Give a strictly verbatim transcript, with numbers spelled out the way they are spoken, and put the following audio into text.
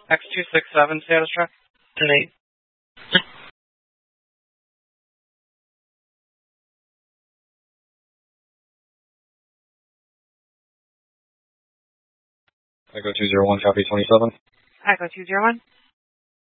X two six seven, status check. ten eight. Echo two zero one, copy twenty-seven. Echo two zero one.